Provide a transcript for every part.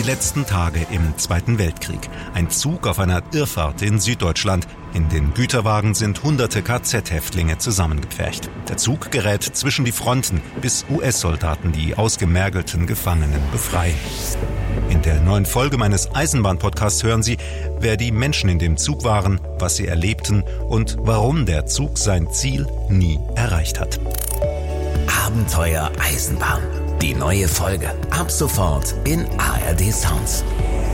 Die letzten Tage im Zweiten Weltkrieg. Ein Zug auf einer Irrfahrt in Süddeutschland. In den Güterwagen sind hunderte KZ-Häftlinge zusammengepfercht. Der Zug gerät zwischen die Fronten, bis US-Soldaten die ausgemergelten Gefangenen befreien. In der neuen Folge meines Eisenbahn-Podcasts hören Sie, wer die Menschen in dem Zug waren, was sie erlebten und warum der Zug sein Ziel nie erreicht hat. Abenteuer Eisenbahn. Die neue Folge. Ab sofort in ARD Sounds.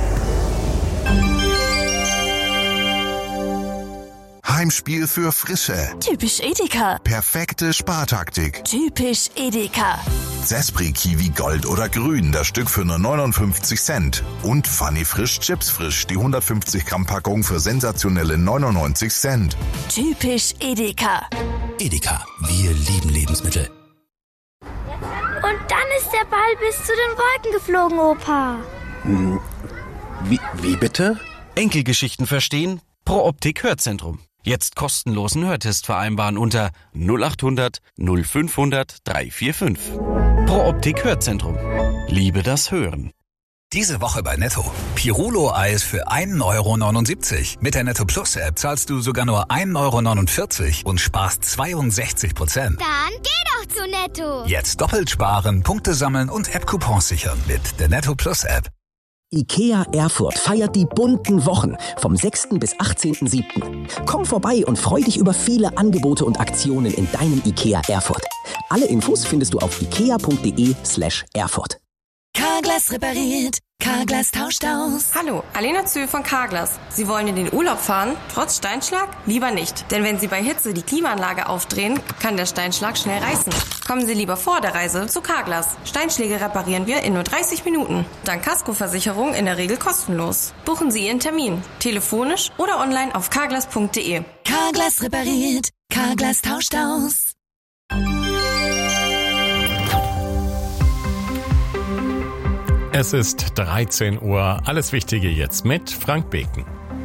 Heimspiel für Frische. Typisch Edeka. Perfekte Spartaktik. Typisch Edeka. Sespri Kiwi Gold oder Grün, das Stück für nur 59 Cent. Und Funny Frisch Chips Frisch, die 150 Gramm Packung für sensationelle 99 Cent. Typisch Edeka. Edeka, wir lieben Lebensmittel. Und dann ist der Ball bis zu den Wolken geflogen, Opa. Wie bitte? Enkelgeschichten verstehen? Pro Optik Hörzentrum. Jetzt kostenlosen Hörtest vereinbaren unter 0800 0500 345. Pro Optik Hörzentrum. Liebe das Hören. Diese Woche bei Netto. Pirulo-Eis für 1,79 €. Mit der Netto Plus App zahlst du sogar nur 1,49 € und sparst 62%. Dann geh doch zu Netto. Jetzt doppelt sparen, Punkte sammeln und App-Coupons sichern mit der Netto Plus App. IKEA Erfurt feiert die bunten Wochen vom 6. bis 18.07. Komm vorbei und freu dich über viele Angebote und Aktionen in deinem IKEA Erfurt. Alle Infos findest du auf ikea.de/Erfurt. Carglass repariert. Carglass tauscht aus. Hallo, Alena Zühl von Carglass. Sie wollen in den Urlaub fahren, trotz Steinschlag? Lieber nicht. Denn wenn Sie bei Hitze die Klimaanlage aufdrehen, kann der Steinschlag schnell reißen. Kommen Sie lieber vor der Reise zu Carglass. Steinschläge reparieren wir in nur 30 Minuten. Dank Kaskoversicherung in der Regel kostenlos. Buchen Sie Ihren Termin. Telefonisch oder online auf carglass.de. Carglass repariert. Carglass tauscht aus. Es ist 13 Uhr. Alles Wichtige jetzt mit Frank Beken.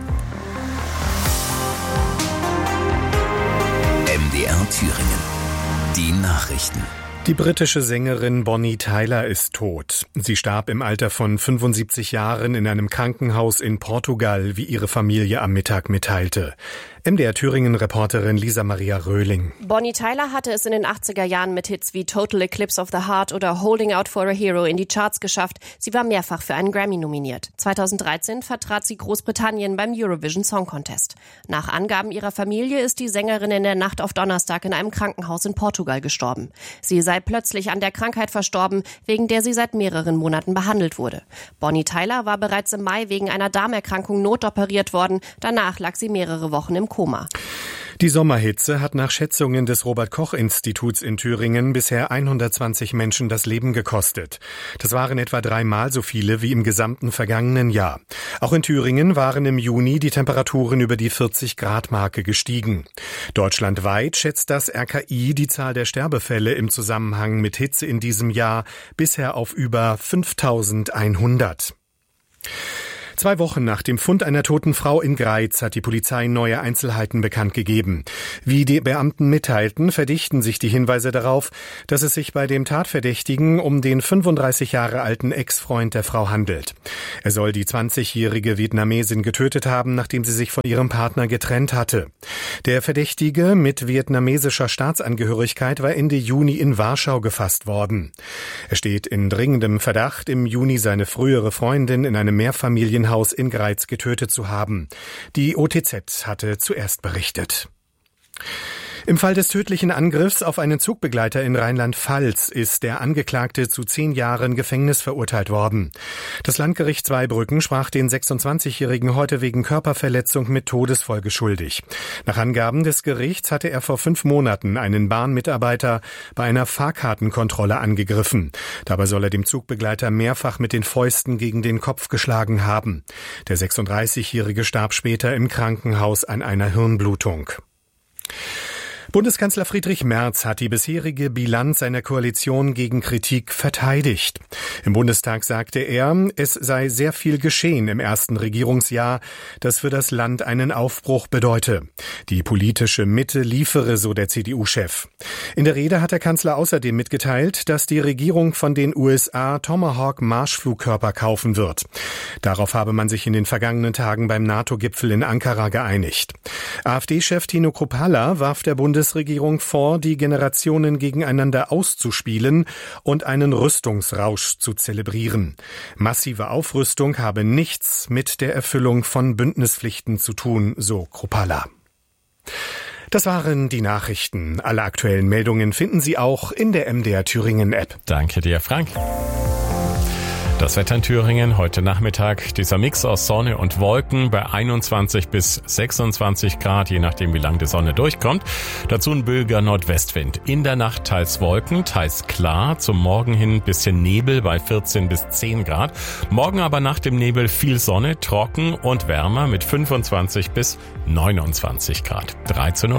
MDR Thüringen. Die Nachrichten. Die britische Sängerin Bonnie Tyler ist tot. Sie starb im Alter von 75 Jahren in einem Krankenhaus in Portugal, wie ihre Familie am Mittag mitteilte. MDR Thüringen-Reporterin Lisa Maria Röhling. Bonnie Tyler hatte es in den 80er Jahren mit Hits wie Total Eclipse of the Heart oder Holding Out for a Hero in die Charts geschafft. Sie war mehrfach für einen Grammy nominiert. 2013 vertrat sie Großbritannien beim Eurovision Song Contest. Nach Angaben ihrer Familie ist die Sängerin in der Nacht auf Donnerstag in einem Krankenhaus in Portugal gestorben. Sie sei plötzlich an der Krankheit verstorben, wegen der sie seit mehreren Monaten behandelt wurde. Bonnie Tyler war bereits im Mai wegen einer Darmerkrankung notoperiert worden. Danach lag sie mehrere Wochen im Koma. Die Sommerhitze hat nach Schätzungen des Robert-Koch-Instituts in Thüringen bisher 120 Menschen das Leben gekostet. Das waren etwa 3-mal so viele wie im gesamten vergangenen Jahr. Auch in Thüringen waren im Juni die Temperaturen über die 40-Grad-Marke gestiegen. Deutschlandweit schätzt das RKI die Zahl der Sterbefälle im Zusammenhang mit Hitze in diesem Jahr bisher auf über 5.100. 2 Wochen nach dem Fund einer toten Frau in Greiz hat die Polizei neue Einzelheiten bekannt gegeben. Wie die Beamten mitteilten, verdichten sich die Hinweise darauf, dass es sich bei dem Tatverdächtigen um den 35 Jahre alten Ex-Freund der Frau handelt. Er soll die 20-jährige Vietnamesin getötet haben, nachdem sie sich von ihrem Partner getrennt hatte. Der Verdächtige mit vietnamesischer Staatsangehörigkeit war Ende Juni in Warschau gefasst worden. Er steht in dringendem Verdacht, im Juni seine frühere Freundin in einem Mehrfamilienhaus in Greiz getötet zu haben. Die OTZ hatte zuerst berichtet. Im Fall des tödlichen Angriffs auf einen Zugbegleiter in Rheinland-Pfalz ist der Angeklagte zu 10 Jahren Gefängnis verurteilt worden. Das Landgericht Zweibrücken sprach den 26-Jährigen heute wegen Körperverletzung mit Todesfolge schuldig. Nach Angaben des Gerichts hatte er vor 5 Monaten einen Bahnmitarbeiter bei einer Fahrkartenkontrolle angegriffen. Dabei soll er dem Zugbegleiter mehrfach mit den Fäusten gegen den Kopf geschlagen haben. Der 36-Jährige starb später im Krankenhaus an einer Hirnblutung. Bundeskanzler Friedrich Merz hat die bisherige Bilanz seiner Koalition gegen Kritik verteidigt. Im Bundestag sagte er, es sei sehr viel geschehen im ersten Regierungsjahr, das für das Land einen Aufbruch bedeute. Die politische Mitte liefere, so der CDU-Chef. In der Rede hat der Kanzler außerdem mitgeteilt, dass die Regierung von den USA Tomahawk-Marschflugkörper kaufen wird. Darauf habe man sich in den vergangenen Tagen beim NATO-Gipfel in Ankara geeinigt. AfD-Chef Tino Kruppalla warf der Bundesregierung vor, die Generationen gegeneinander auszuspielen und einen Rüstungsrausch zu zelebrieren. Massive Aufrüstung habe nichts mit der Erfüllung von Bündnispflichten zu tun, so Kruppalla. Das waren die Nachrichten. Alle aktuellen Meldungen finden Sie auch in der MDR Thüringen App. Danke dir, Frank. Das Wetter in Thüringen heute Nachmittag, dieser Mix aus Sonne und Wolken bei 21 bis 26 Grad, je nachdem wie lang die Sonne durchkommt. Dazu ein böiger Nordwestwind. In der Nacht teils Wolken, teils klar. Zum Morgen hin ein bisschen Nebel bei 14 bis 10 Grad. Morgen aber nach dem Nebel viel Sonne, trocken und wärmer mit 25 bis 29 Grad. 13:04 Uhr.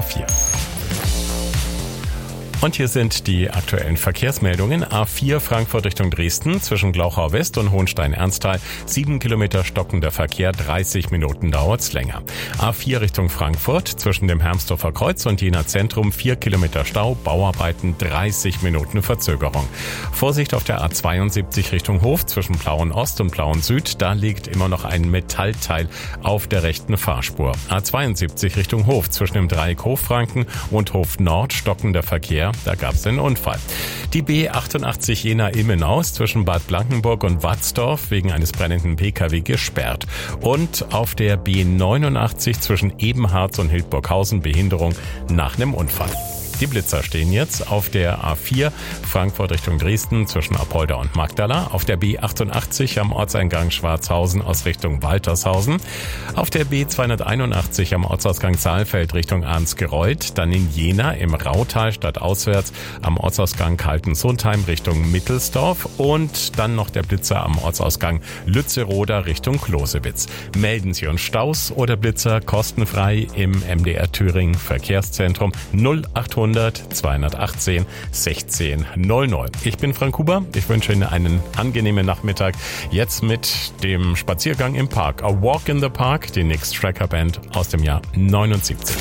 Und hier sind die aktuellen Verkehrsmeldungen. A4 Frankfurt Richtung Dresden zwischen Glauchau West und Hohenstein-Ernsthal. 7 Kilometer stockender Verkehr, 30 Minuten dauert's länger. A4 Richtung Frankfurt zwischen dem Hermsdorfer Kreuz und Jena Zentrum. 4 Kilometer Stau, Bauarbeiten, 30 Minuten Verzögerung. Vorsicht auf der A72 Richtung Hof zwischen Plauen Ost und Plauen Süd. Da liegt immer noch ein Metallteil auf der rechten Fahrspur. A72 Richtung Hof zwischen dem Dreieck Hofranken und Hof Nord stockender Verkehr. Da gab es einen Unfall. Die B88 Jena-Ilmenau zwischen Bad Blankenburg und Watzdorf wegen eines brennenden Pkw gesperrt. Und auf der B89 zwischen Ebenharz und Hildburghausen Behinderung nach einem Unfall. Die Blitzer stehen jetzt auf der A4 Frankfurt Richtung Dresden zwischen Apolda und Magdala, auf der B88 am Ortseingang Schwarzhausen aus Richtung Waltershausen, auf der B281 am Ortsausgang Saalfeld Richtung Arnsgereuth, dann in Jena im Rautal stadtauswärts am Ortsausgang Kaltensundheim Richtung Mittelsdorf und dann noch der Blitzer am Ortsausgang Lützeroda Richtung Klosewitz. Melden Sie uns Staus oder Blitzer kostenfrei im MDR Thüringen Verkehrszentrum 0800 218 16 00. Ich bin Frank Huber. Ich wünsche Ihnen einen angenehmen Nachmittag. Jetzt mit dem Spaziergang im Park. A Walk in the Park, die Nix Tracker Band aus dem Jahr 79.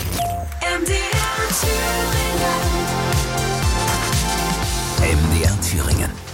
MDR Thüringen.